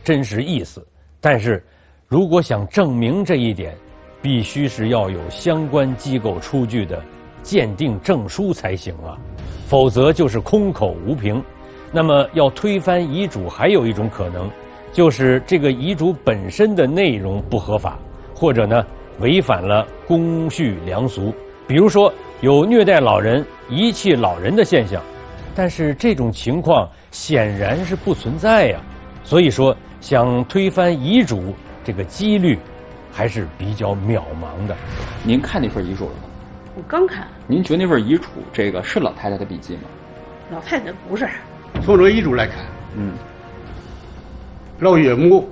真实意思。但是，如果想证明这一点，必须是要有相关机构出具的鉴定证书才行啊，否则就是空口无凭。那么要推翻遗嘱，还有一种可能，就是这个遗嘱本身的内容不合法，或者呢违反了公序良俗，比如说有虐待老人、遗弃老人的现象。但是这种情况显然是不存在呀，所以说想推翻遗嘱这个几率还是比较渺茫的。 您看那份遗嘱了吗？ 我刚看。 您觉得那份遗嘱这个是老太太的笔记吗？ 老太太不是。 从这个遗嘱来看，老岳母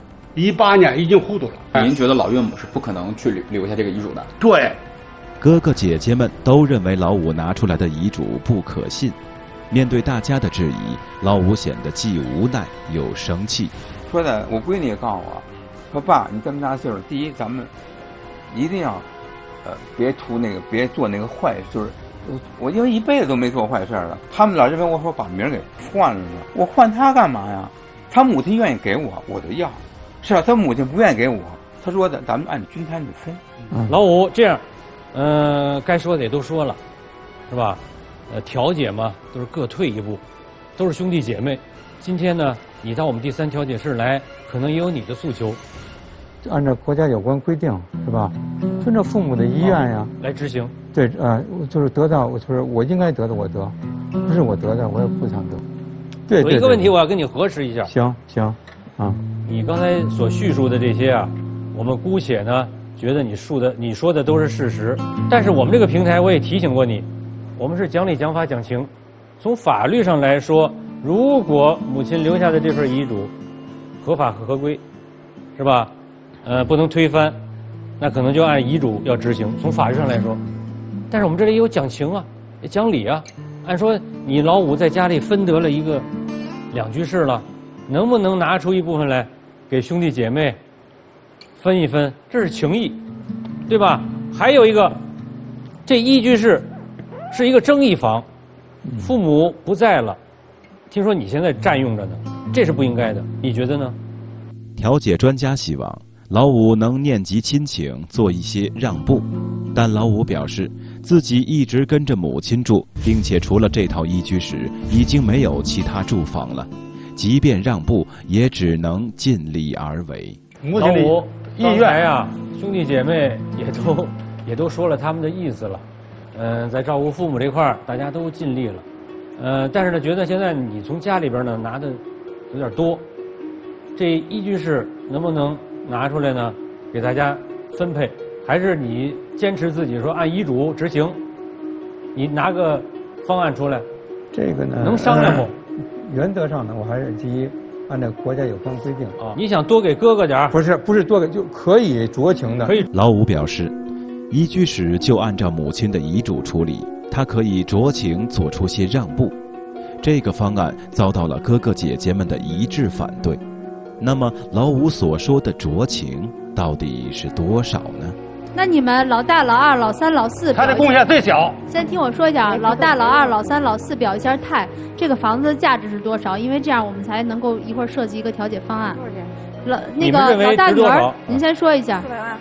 18年已经糊涂了。 您觉得老岳母是不可能去留下这个遗嘱的？ 对。 哥哥姐姐们都认为老五拿出来的遗嘱不可信。面对大家的质疑，老五显得既无奈又生气。 说的，我闺女也告诉我，说爸，你这么大岁数，第一，咱们一定要，别做那个坏，就是我因为一辈子都没做坏事了，他们老认为我说把名给换了呢，我换他干嘛呀？他母亲愿意给我，我就要，是吧？他母亲不愿意给我，他说的，咱们按均摊去分。 老五这样，该说的也都说了，是吧？调解嘛，都是各退一步，都是兄弟姐妹。今天呢，你到我们第3调解室来，可能也有你的诉求。 按照国家有关规定，是吧？遵照父母的意愿呀， 来执行。 对，就是得到，就是我应该得的我得，不是我得的我也不想得。对， 有一个问题我要跟你核实一下。 行，啊， 你刚才所叙述的这些啊，我们姑且呢觉得你说的都是事实，但是我们这个平台我也提醒过你，我们是讲理、讲法、讲情。从法律上来说，如果母亲留下的这份遗嘱合法合规，是吧？不能推翻，那可能就按遗嘱要执行。从法律上来说，但是我们这里有讲情啊，也讲理啊。按说你老五在家里分得了一个2居室了，能不能拿出一部分来给兄弟姐妹分一分？这是情谊，对吧？还有一个，这1居室是一个争议房，父母不在了，听说你现在占用着呢，这是不应该的，你觉得呢？ 调解专家希望老五能念及亲情，做一些让步，但老五表示自己一直跟着母亲住，并且除了这套1居室，已经没有其他住房了，即便让步，也只能尽力而为。 老五，刚才啊，兄弟姐妹也都说了他们的意思了，在照顾父母这块儿，大家都尽力了，但是呢，觉得现在你从家里边呢拿的有点多，这1居室能不能拿出来呢，给大家分配？还是你坚持自己说按遗嘱执行？你拿个方案出来。 这个呢， 能商量不？ 原则上呢，我还是第一，按照国家有关规定。 你想多给哥哥点儿？ 不是多给，就可以酌情的。 可以。 老五表示，1居室就按照母亲的遗嘱处理，他可以酌情做出些让步。这个方案遭到了哥哥姐姐们的一致反对。那么老五所说的酌情到底是多少呢？ 那你们老大、老二、老三、老四， 他的贡献最小。 先听我说一下，老大、老二、老三、老四表一下态，这个房子的价值是多少？因为这样我们才能够一会儿设计一个调解方案。那个老大女儿，您先说一下。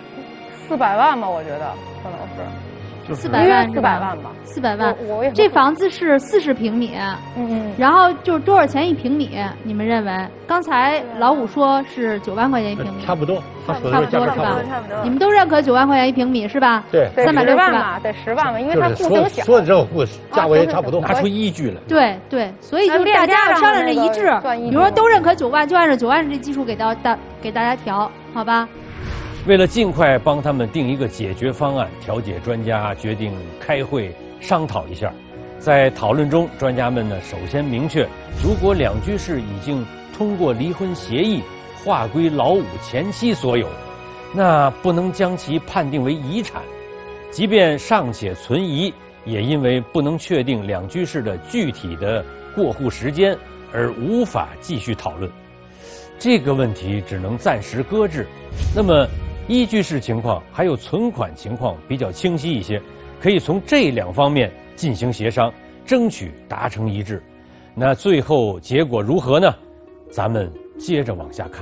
400万吧，我觉得可能是。 400万 ，400万吧 ，400万。这房子是40平米，然后就是多少钱1平米？你们认为？刚才老五说是9万块钱1平米， 差不多，他说的价格差不多。 你们都认可9万块钱1平米是吧？ 对 ，360万吧，得10万吧，因为它户型小。 说的这个户价位差不多， 拿出依据来。 对，所以就是大家要商量着一致，比如说都认可9万，就按照9万这基数给大家调，好吧？ 为了尽快帮他们定一个解决方案，调解专家决定开会商讨一下。在讨论中，专家们呢首先明确，如果2居室已经通过离婚协议划归老五前妻所有，那不能将其判定为遗产。即便尚且存疑，也因为不能确定2居室的具体的过户时间，而无法继续讨论。这个问题只能暂时搁置。那么1居室情况还有存款情况比较清晰一些，可以从这2方面进行协商，争取达成一致。那最后结果如何呢？咱们接着往下看。